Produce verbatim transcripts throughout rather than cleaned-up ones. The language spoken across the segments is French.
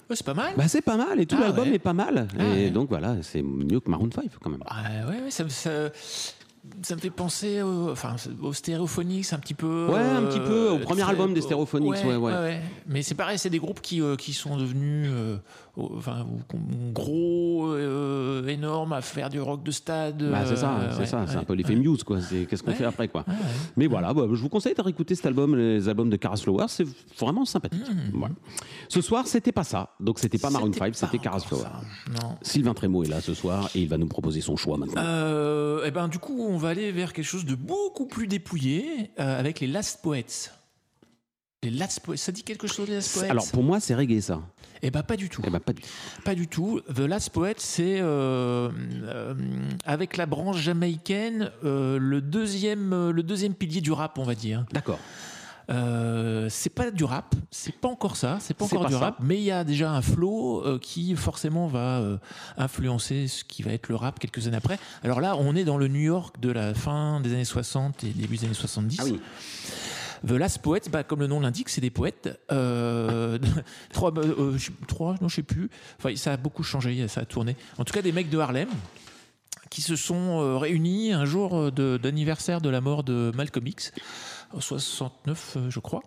Oh, c'est pas mal. Bah c'est pas mal et tout Ah, l'album ouais. est pas mal. Ah, et ouais. donc voilà, c'est mieux que Maroon cinq quand même. Ah, ouais, ouais, ça, ça, ça me fait penser au, enfin, au Stereophonics un petit peu. Ouais, un petit peu, au euh, premier très- album des Stereophonics, ouais, ouais. ouais. Mais c'est pareil, c'est des groupes qui, euh, qui sont devenus euh, au- enfin, gros, euh, énormes, à faire du rock de stade. Bah c'est ça, euh, c'est ouais, ça, c'est ouais, un peu l'effet ouais. Muse quoi. C'est qu'est-ce qu'on Ouais. fait après quoi. Ouais, ouais. Mais voilà, bah, je vous conseille de réécouter cet album, les albums de Cara Flower, c'est vraiment sympathique. Mmh. Voilà. Ce soir, c'était pas ça, donc c'était pas Maroon C'était cinq, c'était pas Cara encore Flower. ça. Non. Sylvain Trémaux est là ce soir et il va nous proposer son choix maintenant. Euh, et ben du coup, on va aller vers quelque chose de beaucoup plus dépouillé euh, avec les Last Poets. Les Last Poets, ça dit quelque chose les Last Poets? Alors pour moi, c'est reggae ça. Eh ben pas du tout. Eh ben pas du tout. Pas du tout. The Last Poet, c'est euh, euh, avec la branche jamaïcaine euh, le deuxième euh, le deuxième pilier du rap, on va dire. D'accord. Euh, c'est pas du rap, c'est pas encore ça, c'est pas C'est encore pas du ça. rap, mais il y a déjà un flow euh, qui forcément va euh, influencer ce qui va être le rap quelques années après. Alors là, on est dans le New York de la fin des années soixante et début des années soixante-dix. Ah oui. The Last Poets, bah, comme le nom l'indique, c'est des poètes. Euh, trois, euh, je- trois, non, je sais plus. Enfin, ça a beaucoup changé, ça a tourné. En tout cas, des mecs de Harlem qui se sont euh, réunis un jour de- d'anniversaire de la mort de Malcolm X, en soixante-neuf, euh, je crois.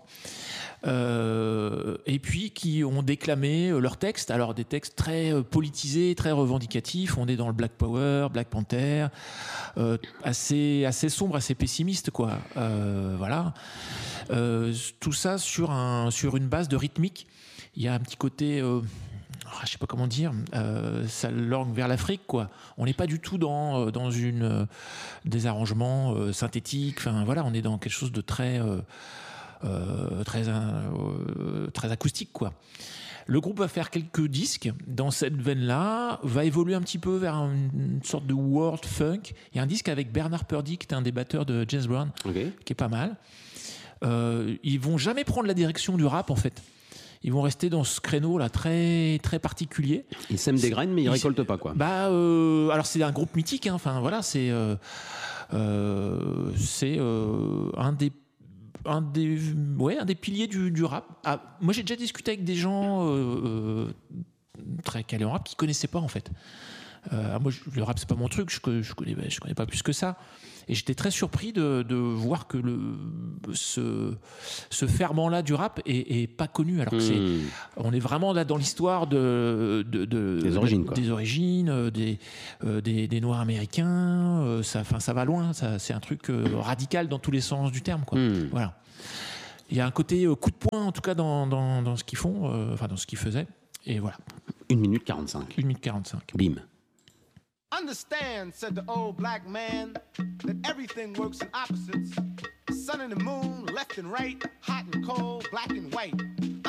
Euh, et puis qui ont déclamé euh, leurs textes, alors des textes très euh, politisés, très revendicatifs. On est dans le Black Power, Black Panther, euh, assez assez sombre, assez pessimiste, quoi. Euh, voilà. Euh, tout ça sur un sur une base de rythmique. Il y a un petit côté euh, ah, je sais pas comment dire, euh, ça langue vers l'Afrique, quoi. On n'est pas du tout dans, euh, dans une, euh, des arrangements euh, synthétiques. Enfin, voilà, on est dans quelque chose de très, euh, euh, très, euh, très acoustique, quoi. Le groupe va faire quelques disques dans cette veine-là, va évoluer un petit peu vers une sorte de world funk. Il y a un disque avec Bernard Purdy, qui est un des batteurs de James Brown, Okay. qui est pas mal. Euh, ils vont jamais prendre la direction du rap, en fait. Ils vont rester dans ce créneau-là très, très particulier. Ils sèment des graines, mais ils récoltent pas quoi. Bah, euh, alors c'est un groupe mythique. Hein. Enfin voilà, c'est euh, euh, c'est euh, un des un des ouais un des piliers du, du rap. Ah, moi j'ai déjà discuté avec des gens euh, euh, très calés en rap qui connaissaient pas en fait. Euh, moi, je, le rap, c'est pas mon truc, je, je, connais, je connais pas plus que ça. Et j'étais très surpris de, de voir que le, ce, ce ferment-là du rap est, est pas connu. Alors que c'est, Mmh. on est vraiment là dans l'histoire de, de, de- Des origines, de- quoi. des, origines, euh, des, euh, des, des Noirs américains. euh, ça, enfin, ça va loin. Ça, c'est un truc euh, radical dans tous les sens du terme, quoi. Mmh. Voilà. Il y a un côté euh, coup de poing, en tout cas, dans, dans, dans ce qu'ils font, euh, enfin, dans ce qu'ils faisaient. Et voilà. une minute quarante-cinq. une minute quarante-cinq. Bim. Understand, said the old black man, that everything works in opposites. The sun and the moon, left and right, hot and cold, black and white.